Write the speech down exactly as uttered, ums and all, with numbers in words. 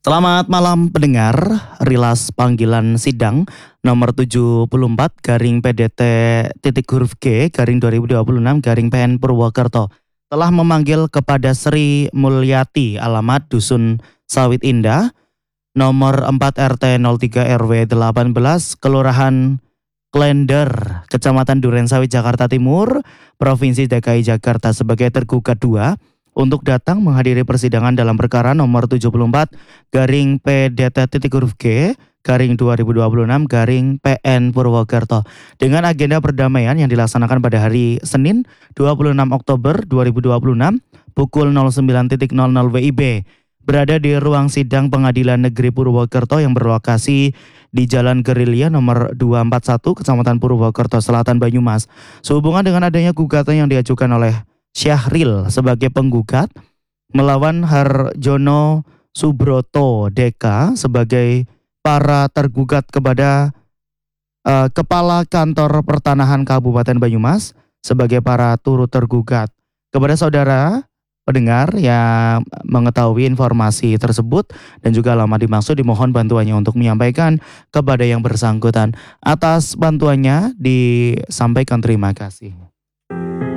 Selamat malam pendengar, rilas panggilan sidang nomor tujuh puluh empat garing P D T titik huruf G garing dua ribu dua puluh enam garing P N Purwokerto telah memanggil kepada Sri Mulyati alamat Dusun Sawit Indah nomor empat R T nol tiga R W delapan belas Kelurahan Klender, Kecamatan Durensawit, Jakarta Timur, Provinsi D K I Jakarta sebagai tergugat dua untuk datang menghadiri persidangan dalam perkara nomor tujuh puluh empat garing P D T titik huruf G garing dua ribu dua puluh enam garing P N Purwokerto dengan agenda perdamaian yang dilaksanakan pada hari Senin dua puluh enam Oktober dua ribu dua puluh enam pukul nol sembilan nol nol W I B berada di ruang sidang Pengadilan Negeri Purwokerto yang berlokasi di Jalan Gerilya nomor dua empat satu Kecamatan Purwokerto Selatan, Banyumas. Sehubungan dengan adanya gugatan yang diajukan oleh Syahril sebagai penggugat melawan Harjono Subroto D K sebagai para tergugat kepada uh, Kepala Kantor Pertanahan Kabupaten Banyumas sebagai para turut tergugat. Kepada saudara pendengar yang mengetahui informasi tersebut dan juga alamat dimaksud, dimohon bantuannya untuk menyampaikan kepada yang bersangkutan. Atas bantuannya disampaikan terima kasih.